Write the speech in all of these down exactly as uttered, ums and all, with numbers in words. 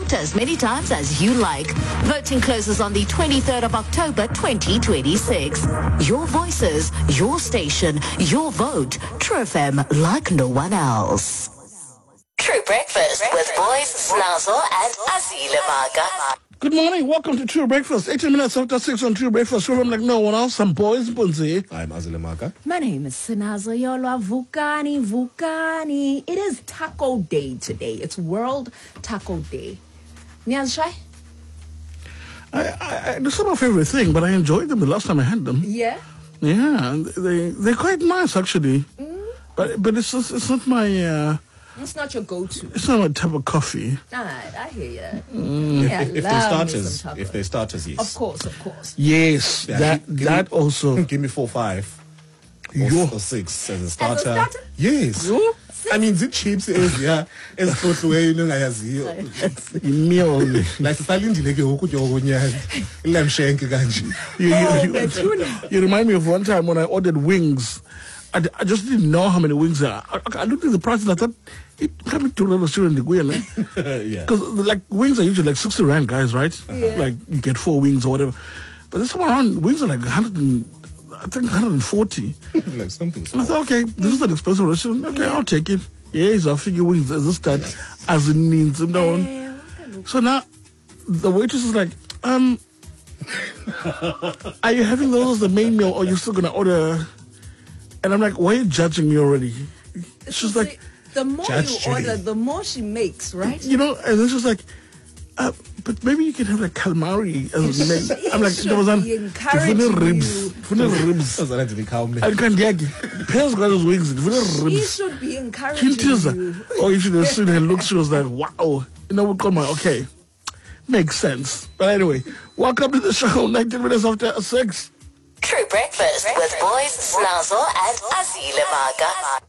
Vote as many times as you like. Voting closes on the twenty-third of October, twenty twenty-six. Your voices, your station, your vote. True F M like no one else. True Breakfast with boys Snazo and Azile Maga. Good morning. Welcome to True Breakfast. eighteen minutes after six on True Breakfast. True F M like no one else. Some boys, Bunzi. I'm Azile Maga. My name is Sinazo Yolwa Vukani Vukani. It is Taco Day today. It's World Taco Day. Nyazshai? I, I, I, it's not my favorite thing, but I enjoyed them the last time I had them. Yeah? Yeah, they, they're quite nice, actually. Mm. But but it's just, it's not my... Uh, It's not your go-to. It's not my type of coffee. Ah, I hear you. Mm. Yeah, If, if they starters, if they starters, yes. Of course, of course. Yes, Yeah, that give that me, also. Give me four, five, or, Yo. or six as a starter. As a starter? Yes. Yo. I mean, the chips is yeah, it's close to where you know I have zero. Meal. Like salindile ke ukutya okonyaka. Ilamshenke kanje. You, Oh, you, you, Bethuna. you remind me of one time when I ordered wings. I, d- I just didn't know how many wings there are. I, I looked at the price and I thought, it can't be two dollars in the Yeah. Because like wings are usually like sixty rand, guys, right? Yeah. Like you get four wings or whatever. But this time around, wings are like one hundred and, I think one hundred forty. Like something And I thought, okay, this is an expensive restaurant. Okay, I'll take it. Yes, I'll figure wings as this that as it needs. You know. So now the waitress is like, um, are you having those as the main meal or are you still gonna order? And I'm like, why are you judging me already? She's So like, the more Judge you Judy. order, the more she makes, right? you know, and then she's like, uh, but maybe you can have like calamari as a main. I'm like, should there was an be encouraging different ribs, you. different ribs. That's what I didn't count me. I can't get Pairs got those wings, different She ribs. should be encouraging Kintiza. you. Or you should have seen her look. She was like, wow. You know what? Come on, okay, makes sense. But anyway, welcome to the show. nineteen minutes after six. True Breakfast with boys Snazo and Azile Maga.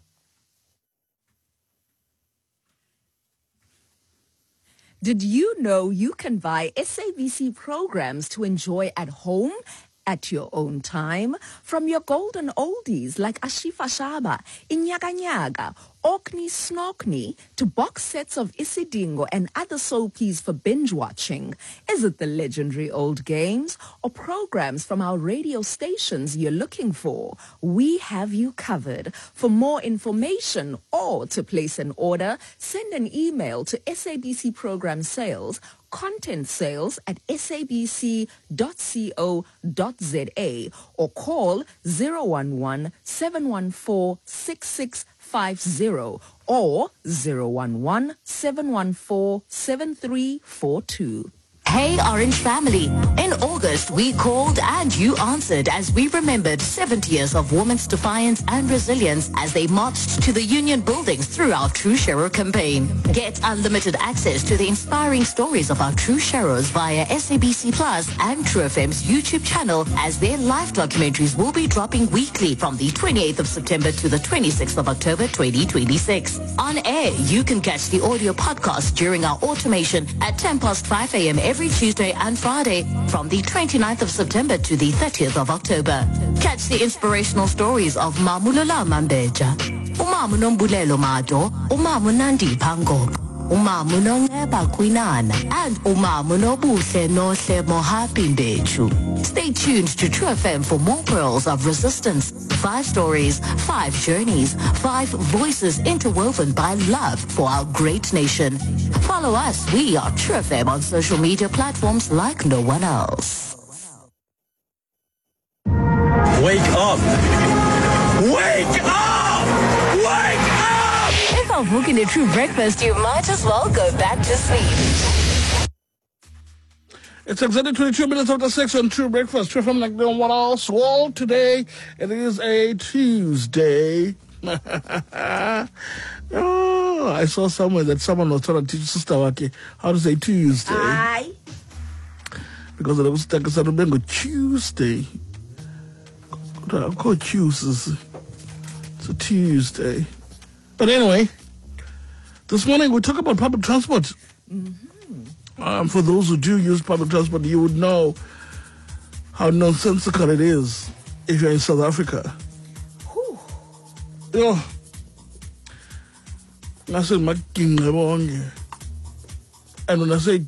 Did you know you can buy S A B C programs to enjoy at home at your own time? From your golden oldies like Ashifa Shaba, Inyaga Nyaga, Orkney Snorkney, to box sets of Isidingo and other soapies for binge watching. Is it the legendary old games or programs from our radio stations you're looking for? We have you covered. For more information or to place an order, send an email to S A B C Program Sales, content sales at sabc dot co dot za or call zero one one, seven one four, six six five zero or zero one one, seven one four, seven three four two. Hey Orange family, in August we called and you answered as we remembered seventy years of women's defiance and resilience as they marched to the union buildings through our True Shero campaign. Get unlimited access to the inspiring stories of our True Sheros via S A B C Plus and True F M's YouTube channel as their live documentaries will be dropping weekly from the twenty-eighth of September to the twenty-sixth of October twenty twenty-six. On air, you can catch the audio podcast during our automation at ten past five a.m. every Every Tuesday and Friday from the twenty-ninth of September to the thirtieth of October. Catch the inspirational stories of Mamulola Mambeja, Umamu Nombulelo Mado, Umamu Nandi Pango, Umamu Nongeba Kwinana, and Umamu Nobuhle Nohle Mohapi Mbechu. Stay tuned to True F M for more pearls of resistance. Five stories, five journeys, five voices interwoven by love for our great nation. Follow us. We are True F M on social media platforms like no one else. Wake up! Wake up! Wake up! If I'm booking a True Breakfast, you might as well go back to sleep. It's exactly twenty-two minutes after six on True Breakfast. True from like no one else. Well, today it is a Tuesday. Oh, I saw somewhere that someone was trying to teach Sister Waki how to say Tuesday. Aye. Because it was Tuesday. Tuesday. I'll call it Tuesday. It's a Tuesday. But anyway, this morning we talk about public transport. Mm-hmm. Um, for those who do use public transport, you would know how nonsensical it is if you're in South Africa. Whew. You know, I said, and when I say